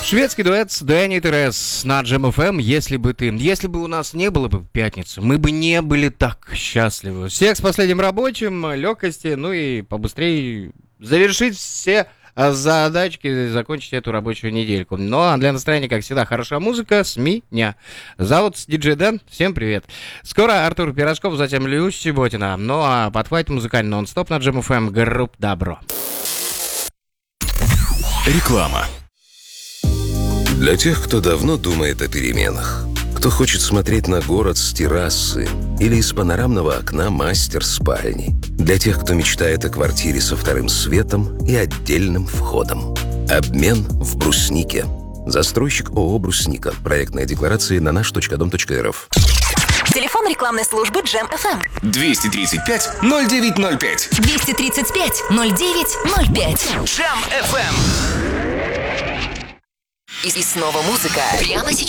Шведский дуэт с Дэнни Терес на Jam FM. Если бы у нас не было бы пятницы, мы бы не были так счастливы. Всех с последним рабочим, легкости, ну и побыстрее завершить все задачки, закончить эту рабочую недельку. Ну а для настроения, как всегда, хорошая музыка с меня. Зовут диджей Дэн, всем привет. Скоро Артур Пирожков, затем Люся Сиботина. Ну а подхватит музыкальный нон-стоп на Jam FM групп Добро. Реклама. Для тех, кто давно думает о переменах, кто хочет смотреть на город с террасы или из панорамного окна мастер-спальни, для тех, кто мечтает о квартире со вторым светом и отдельным входом. Обмен в Бруснике. Застройщик ООО «Брусника». Проектная декларация на наш.дом.рф. Телефон рекламной службы Jam FM. 235-0905. 235-0905. Jam FM. И снова музыка. Прямо сейчас.